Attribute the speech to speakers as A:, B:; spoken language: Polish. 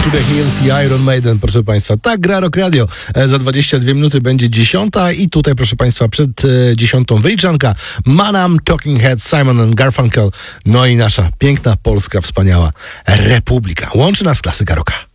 A: to the Hills i Iron Maiden, proszę Państwa. Tak gra Rock Radio. Za 22 minuty będzie 10 i tutaj, proszę Państwa, przed 10 wyliczanka Manam, Talking Heads, Simon and Garfunkel, no i nasza piękna, polska, wspaniała Republika. Łączy nas klasyka rocka.